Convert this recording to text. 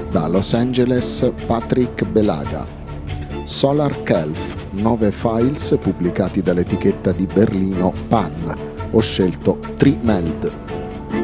Da Los Angeles Patrick Belaga. Solar Kelf, 9 files pubblicati dall'etichetta di Berlino Pan. Ho scelto Tree Meld.